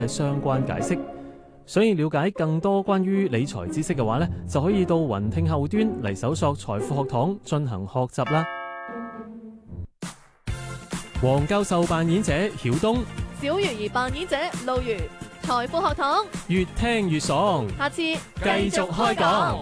相關解釋。想要了解更多關於理財知識嘅話呢，就可以到雲聽後端嚟搜索財富學堂進行學習啦。黃教授扮演者曉東， 小魚兒扮演者路如，財富學堂越聽越爽， 下次繼繼續開講。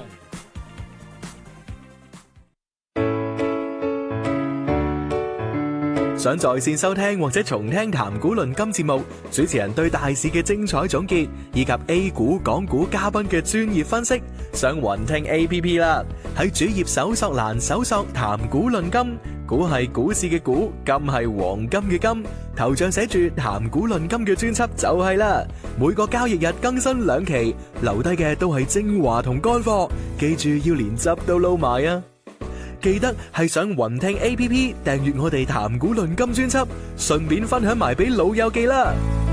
想在線收聽或者重聽談股論金節目，主持人對大市嘅精彩總結，以及 A 股、港股嘉賓嘅專業分析，上雲聽 APP 啦。喺主頁搜索欄搜索談股論金，股係股市嘅股，金係黃金嘅金，頭像寫住談股論金嘅專輯就係啦。每個交易日更新2期，留低嘅都係精華同乾貨，記住要連汁都撈埋啊！記得係上雲聽 APP 訂閱我哋談股論金專輯，順便分享埋俾老友記啦。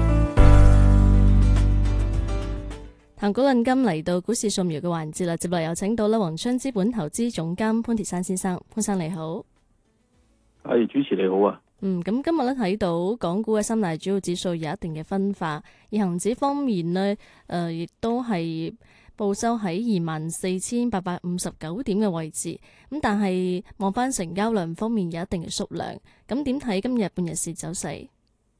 談股論金嚟到股市掃描嘅環節啦，接落有請到啦宏昌資本投資總監潘鐵珊先生，潘生你好。 係，主持你好啊。 咁今日咧睇到港股嘅三大主要指數有一定嘅分化，而恒指方面呢，亦都係報收喺24,859點嘅位置，咁但係望翻成交量方面有一定嘅縮量，咁點睇今日半日市走勢？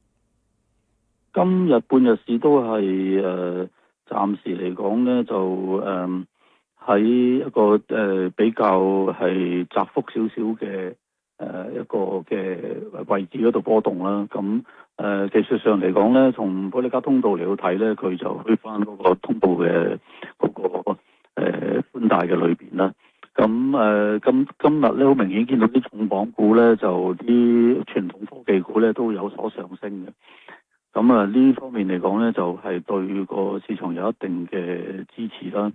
今日半日市都係暫時嚟講呢，就喺一個比較係窄幅少少嘅一個嘅位置嗰度波動啦。咁技術上嚟講呢，從保利加通道嚟到睇呢，佢就去翻嗰個通道嘅嗰個寬帶嘅裏邊啦。咁今日咧好明顯見到啲重磅股咧，就啲傳統科技股咧都有所上升嘅。咁呢方面嚟講咧，就係對個市場有一定嘅支持啦。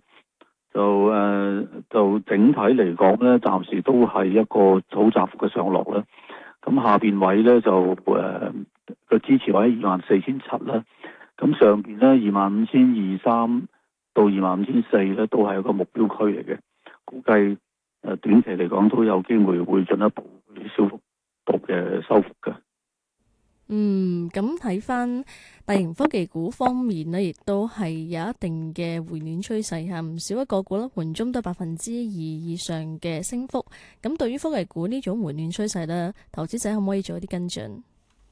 就整體嚟講咧，暫時都係一個好窄幅嘅上落啦。咁下邊位咧就個支持位24,700啦。咁上邊咧25,230到25,400咧，都係一個目標區嚟嘅。估計短期嚟講都有機會會進一步小幅度嘅收復嘅。 咁睇翻大型科技股方面呢，亦都係有一定嘅回暖趨勢嚇，唔少一個股啦，盤中都2%以上嘅升幅。咁對於科技股呢種回暖趨勢呢，投資者可唔可以做一啲跟進？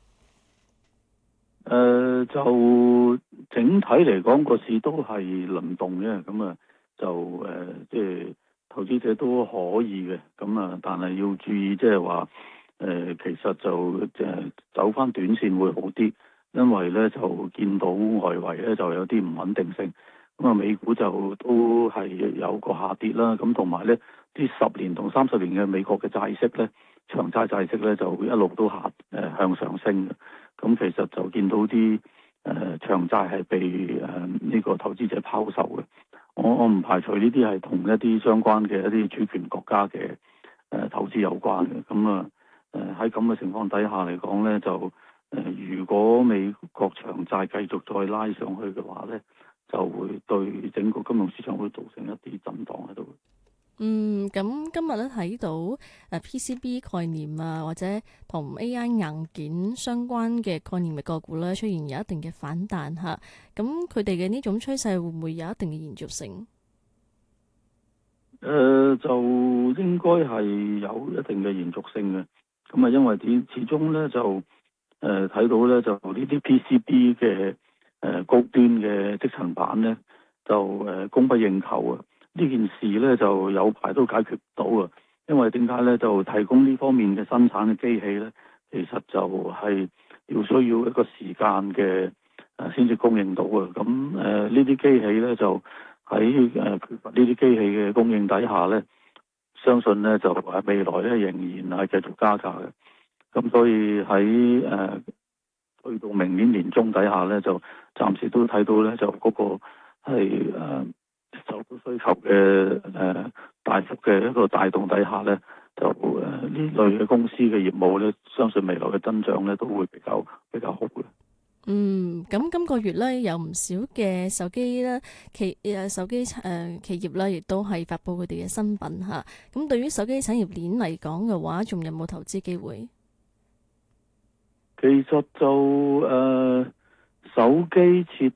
就整體嚟講，個市都係輪動嘅，咁就即係投資者都可以嘅，咁但係要注意，即係話其實就走翻短線會好啲，因為咧就見到外圍咧就有啲唔穩定性，咁美股就都係有個下跌啦，咁同埋咧啲10年同30年嘅美國嘅債息咧，長債息咧就一路都向上升嘅。咁其實就見到啲長債係被呢個投資者拋售嘅。我唔排除呢啲係同一啲相關嘅一啲主權國家嘅投資有關嘅。咁喺咁嘅情況底下嚟講咧，就如果美國長債繼續再拉上去嘅話咧，就會對整個金融市場會造成一啲震盪喺度。 咁今日咧睇到PCB 概念啊，或者同 AI 硬件相關嘅概念嘅個股咧，出現有一定嘅反彈嚇。咁佢哋嘅呢種趨勢會唔會有一定嘅延續性？ 就應該係有一定嘅延續性嘅。咁因為始終咧就睇到咧就呢啲 PCB 嘅高端嘅積層板咧就供不應求啊。呢件事咧就有排都解決唔到啊，因為點解咧就提供呢方面嘅生產嘅機器咧，其實就係需要一個時間嘅先至供應到啊。咁呢啲機器咧就喺缺乏呢啲機器嘅供應底下咧，相信咧就未來咧仍然係繼續加價嘅。咁所以喺去到明年年中底下咧，就暫時都睇到咧就嗰個係受到需求嘅大幅嘅一個帶動底下咧，就呢類嘅公司嘅業務咧，相信未來嘅增長咧都會比較好嘅。 咁今個月咧有唔少嘅手機咧企業咧，亦都係發布佢哋嘅新品嚇。咁對於手機產業鏈嚟講嘅話，仲有冇投資機會？ 其實就手機設